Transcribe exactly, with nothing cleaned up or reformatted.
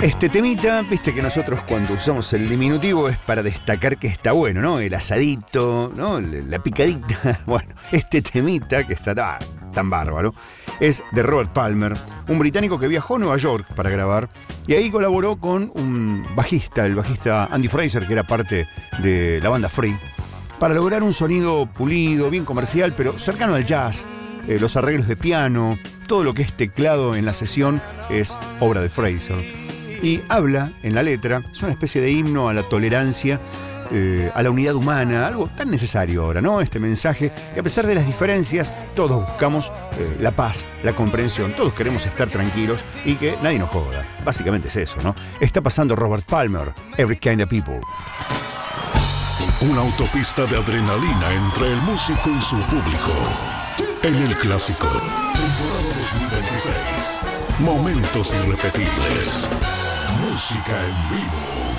Este temita, viste que nosotros cuando usamos el diminutivo es para destacar que está bueno, ¿no? El asadito, ¿no? La picadita. Bueno, este temita que está tan, tan bárbaro es de Robert Palmer, un británico que viajó a Nueva York para grabar y ahí colaboró con un bajista, el bajista Andy Fraser, que era parte de la banda Free, para lograr un sonido pulido, bien comercial, pero cercano al jazz. Eh, los arreglos de piano, todo lo que es teclado en la sesión es obra de Fraser. Y habla en la letra, es una especie de himno a la tolerancia, eh, a la unidad humana, algo tan necesario ahora, ¿no? Este mensaje, que a pesar de las diferencias, todos buscamos eh, la paz, la comprensión, todos queremos estar tranquilos y que nadie nos joda. Básicamente es eso, ¿no? Está pasando Robert Palmer, Every Kind of People. Una autopista de adrenalina entre el músico y su público. En el clásico, temporada dos mil veintiséis. Momentos irrepetibles. Música en vivo.